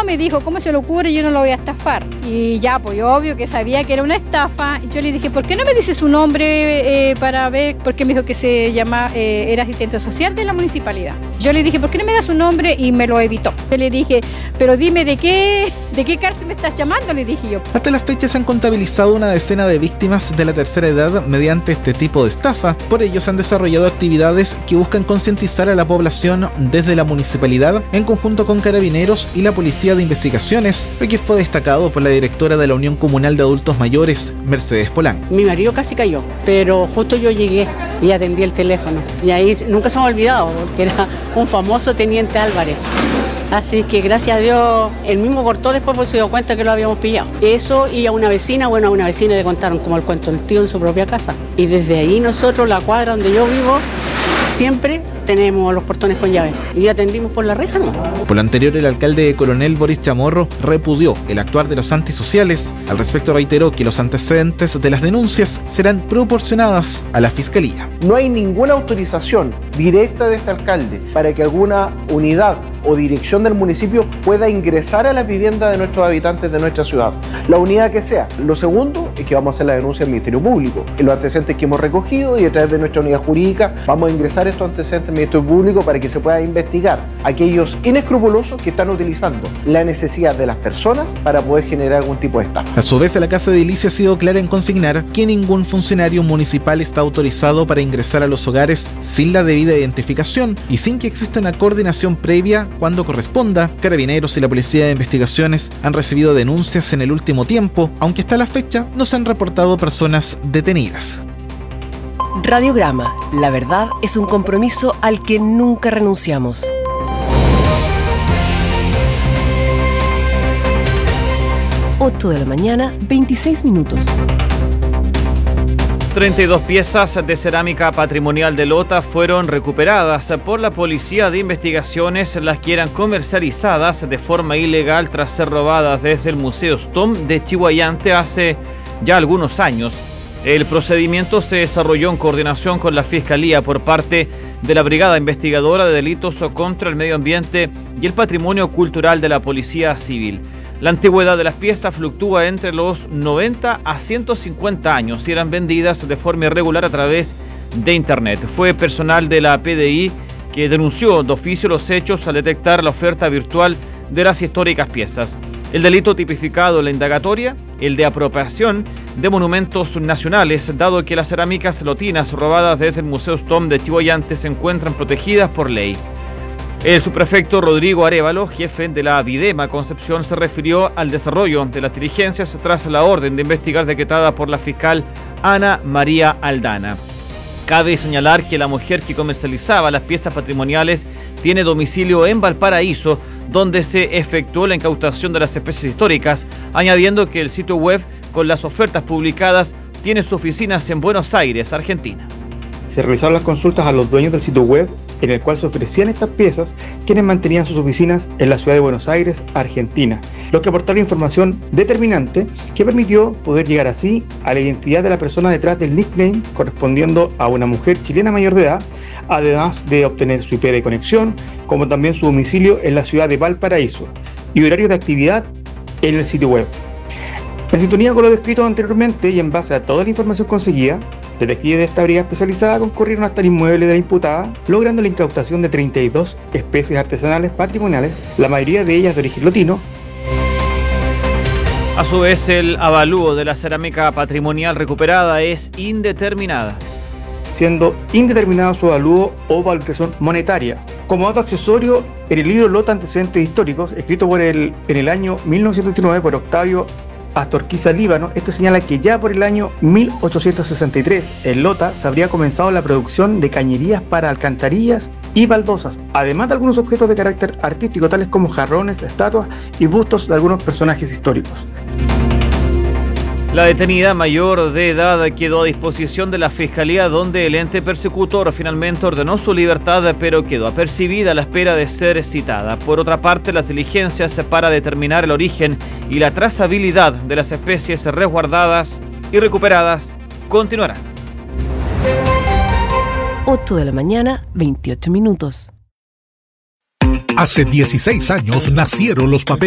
me dijo, ¿cómo se le ocurre? Yo no lo voy a estafar. Y ya, pues yo obvio que sabía que era una estafa. Y yo le dije, ¿por qué no me dice su nombre para ver? Porque me dijo que se llama, era asistente social de la municipalidad. Yo le dije, ¿por qué no me da su nombre? Y me lo evitó. Yo le dije, pero dime ¿de qué cárcel me estás llamando? Le dije yo. Hasta la fecha se han contabilizado una decena de víctimas de la tercera edad mediante este tipo de estafa. Por ello se han desarrollado actividades que buscan concientizar a la población desde la municipalidad en conjunto con Carabineros y la Policía de Investigaciones, lo que fue destacado por la directora de la Unión Comunal de Adultos Mayores, Mercedes Polán. Mi marido casi cayó, pero justo yo llegué y atendí el teléfono. Y ahí nunca se me ha olvidado, porque era un famoso teniente Álvarez. Así que gracias a Dios, él mismo cortó después porque se dio cuenta que lo habíamos pillado. Eso, y a una vecina le contaron como el cuento del tío en su propia casa. Y desde ahí nosotros, la cuadra donde yo vivo, siempre tenemos los portones con llave y atendimos por la reja, ¿no? Por lo anterior, el alcalde de Coronel, Boris Chamorro, repudió el actuar de los antisociales. Al respecto reiteró que los antecedentes de las denuncias serán proporcionadas a la Fiscalía. No hay ninguna autorización directa de este alcalde para que alguna unidad o dirección del municipio pueda ingresar a la vivienda de nuestros habitantes de nuestra ciudad, la unidad que sea. Lo segundo es que vamos a hacer la denuncia al Ministerio Público en los antecedentes que hemos recogido, y a través de nuestra unidad jurídica vamos a ingresar estos antecedentes al Ministerio Público para que se pueda investigar aquellos inescrupulosos que están utilizando la necesidad de las personas para poder generar algún tipo de estafa. A su vez, la Casa de Edilicia ha sido clara en consignar que ningún funcionario municipal está autorizado para ingresar a los hogares sin la debida identificación y sin que exista una coordinación previa cuando corresponda. Carabineros y la Policía de Investigaciones han recibido denuncias en el último tiempo, aunque hasta la fecha no se han reportado personas detenidas. Radiograma, la verdad es un compromiso al que nunca renunciamos. Ocho de la mañana, 26 minutos. 32 piezas de cerámica patrimonial de Lota fueron recuperadas por la Policía de Investigaciones, las que eran comercializadas de forma ilegal tras ser robadas desde el Museo STOM de Chihuayante hace ya algunos años. El procedimiento se desarrolló en coordinación con la Fiscalía por parte de la Brigada Investigadora de Delitos contra el Medio Ambiente y el Patrimonio Cultural de la Policía Civil. La antigüedad de las piezas fluctúa entre los 90 a 150 años y eran vendidas de forma irregular a través de Internet. Fue personal de la PDI que denunció de oficio los hechos al detectar la oferta virtual de las históricas piezas. El delito tipificado en la indagatoria, el de apropiación de monumentos nacionales, dado que las cerámicas lotinas robadas desde el Museo STOM de Chihuayante se encuentran protegidas por ley. El subprefecto Rodrigo Arévalo, jefe de la Videma Concepción, se refirió al desarrollo de las diligencias tras la orden de investigar decretada por la fiscal Ana María Aldana. Cabe señalar que la mujer que comercializaba las piezas patrimoniales tiene domicilio en Valparaíso, donde se efectuó la incautación de las especies históricas, añadiendo que el sitio web con las ofertas publicadas tiene sus oficinas en Buenos Aires, Argentina. Se realizaron las consultas a los dueños del sitio web en el cual se ofrecían estas piezas, quienes mantenían sus oficinas en la ciudad de Buenos Aires, Argentina, los que aportaron información determinante que permitió poder llegar así a la identidad de la persona detrás del nickname correspondiendo a una mujer chilena mayor de edad, además de obtener su IP de conexión, como también su domicilio en la ciudad de Valparaíso y horario de actividad en el sitio web. En sintonía con lo descrito anteriormente y en base a toda la información conseguida, detectives de esta brigada especializada concurrieron hasta el inmueble de la imputada, logrando la incautación de 32 especies artesanales patrimoniales, la mayoría de ellas de origen lotino. A su vez, el avalúo de la cerámica patrimonial recuperada es indeterminada, siendo indeterminado su avalúo o valorización monetaria. Como dato accesorio, en el libro Lota Antecedentes Históricos, escrito en el año 1929 por Octavio Astorquiza Líbano, este señala que ya por el año 1863 en Lota se habría comenzado la producción de cañerías para alcantarillas y baldosas, además de algunos objetos de carácter artístico tales como jarrones, estatuas y bustos de algunos personajes históricos. La detenida mayor de edad quedó a disposición de la Fiscalía, donde el ente persecutor finalmente ordenó su libertad, pero quedó apercibida a la espera de ser citada. Por otra parte, las diligencias para determinar el origen y la trazabilidad de las especies resguardadas y recuperadas continuarán. 8 de la mañana, 28 minutos. Hace 16 años nacieron los papeles